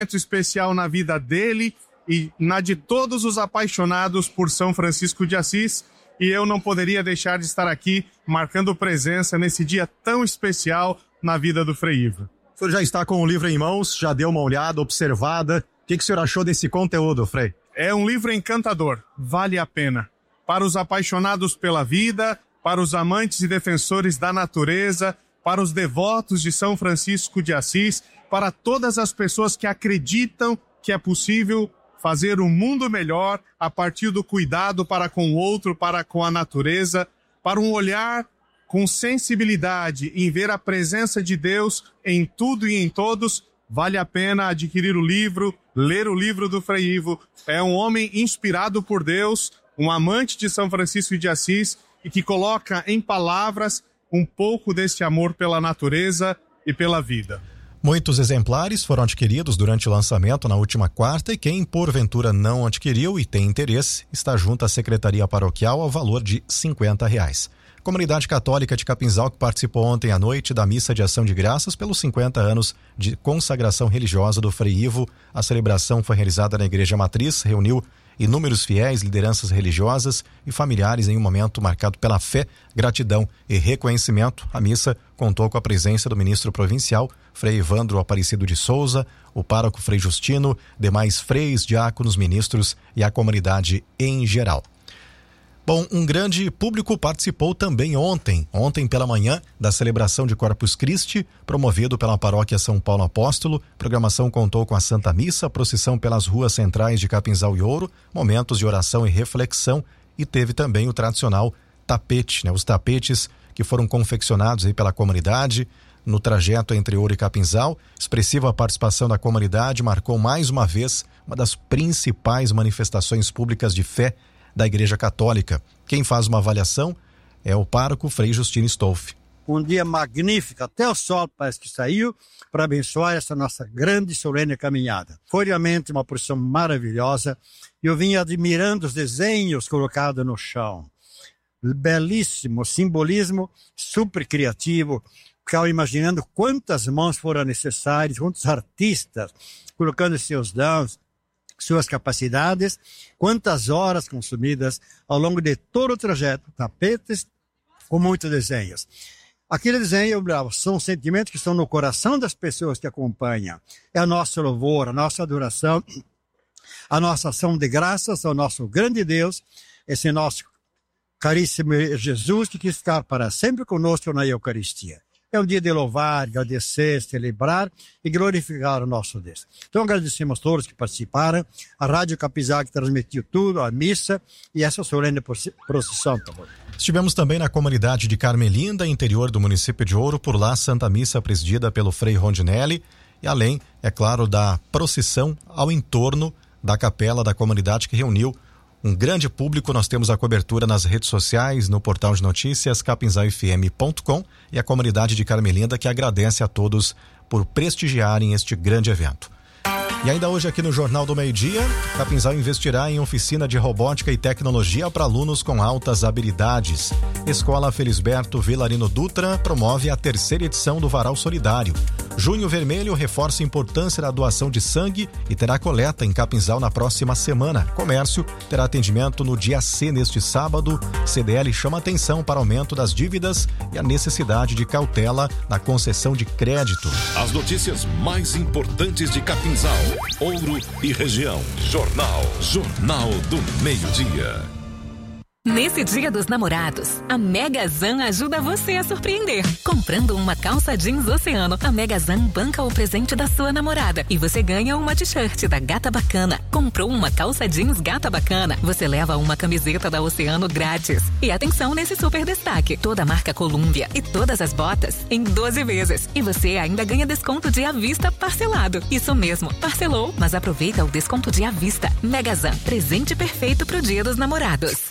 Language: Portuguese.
especial na vida dele e na de todos os apaixonados por São Francisco de Assis, e eu não poderia deixar de estar aqui marcando presença nesse dia tão especial na vida do Frei Ivo. O senhor já está com o livro em mãos, já deu uma olhada, observada. O que o senhor achou desse conteúdo, Frei? É um livro encantador, vale a pena. Para os apaixonados pela vida, para os amantes e defensores da natureza, para os devotos de São Francisco de Assis, para todas as pessoas que acreditam que é possível fazer um mundo melhor a partir do cuidado para com o outro, para com a natureza, para um olhar com sensibilidade em ver a presença de Deus em tudo e em todos. Vale a pena adquirir o livro, ler o livro do Frei Ivo. É um homem inspirado por Deus, um amante de São Francisco de Assis e que coloca em palavras um pouco desse amor pela natureza e pela vida. Muitos exemplares foram adquiridos durante o lançamento na última quarta e quem porventura não adquiriu e tem interesse está junto à Secretaria Paroquial ao valor de R$50. Comunidade Católica de Capinzal que participou ontem à noite da Missa de Ação de Graças pelos 50 anos de consagração religiosa do Frei Ivo. A celebração foi realizada na Igreja Matriz, reuniu inúmeros fiéis, lideranças religiosas e familiares em um momento marcado pela fé, gratidão e reconhecimento. A missa contou com a presença do ministro provincial, Frei Evandro Aparecido de Souza, o pároco Frei Justino, demais freis, diáconos, ministros e a comunidade em geral. Bom, um grande público participou também ontem pela manhã, da celebração de Corpus Christi, promovido pela Paróquia São Paulo Apóstolo. A programação contou com a Santa Missa, procissão pelas ruas centrais de Capinzal e Ouro, momentos de oração e reflexão, e teve também o tradicional tapete, os tapetes que foram confeccionados aí pela comunidade no trajeto entre Ouro e Capinzal. Expressiva participação da comunidade marcou mais uma vez uma das principais manifestações públicas de fé da Igreja Católica. Quem faz uma avaliação é o pároco Frei Justino Stolfi. Um dia magnífico, até o sol parece que saiu para abençoar essa nossa grande e solene caminhada. Foi realmente uma procissão maravilhosa. Eu vim admirando os desenhos colocados no chão. Belíssimo, simbolismo super criativo. Ficava imaginando quantas mãos foram necessárias, quantos artistas colocando seus dons, suas capacidades, quantas horas consumidas ao longo de todo o trajeto, tapetes com muitos desenhos. Aquele desenho, são sentimentos que estão no coração das pessoas que acompanham. É o nosso louvor, a nossa adoração, a nossa ação de graças ao nosso grande Deus, esse nosso caríssimo Jesus que quis ficar para sempre conosco na Eucaristia. É um dia de louvar, agradecer, celebrar e glorificar o nosso Deus. Então agradecemos a todos que participaram, a Rádio Capinzal que transmitiu tudo, a missa e essa solene procissão. Estivemos também na comunidade de Carmelinda, interior do município de Ouro, por lá Santa Missa presidida pelo Frei Rondinelli e além, é claro, da procissão ao entorno da capela da comunidade que reuniu um grande público. Nós temos a cobertura nas redes sociais, no portal de notícias capinzalfm.com e a comunidade de Carmelinda que agradece a todos por prestigiarem este grande evento. E ainda hoje aqui no Jornal do Meio-Dia, Capinzal investirá em oficina de robótica e tecnologia para alunos com altas habilidades. Escola Felisberto Vilarino Dutra promove a 3ª edição do Varal Solidário. Junho Vermelho reforça a importância da doação de sangue e terá coleta em Capinzal na próxima semana. Comércio terá atendimento no dia C neste sábado. CDL chama atenção para aumento das dívidas e a necessidade de cautela na concessão de crédito. As notícias mais importantes de Capinzal, Ouro e região. Jornal do Meio-Dia. Nesse Dia dos Namorados, a Megazan ajuda você a surpreender. Comprando uma calça jeans Oceano, a Megazan banca o presente da sua namorada e você ganha uma t-shirt da Gata Bacana. Comprou uma calça jeans Gata Bacana, você leva uma camiseta da Oceano grátis. E atenção nesse super destaque, toda a marca Columbia e todas as botas em 12 vezes. E você ainda ganha desconto de à vista parcelado. Isso mesmo, parcelou, mas aproveita o desconto de à vista. Megazan, presente perfeito pro Dia dos Namorados.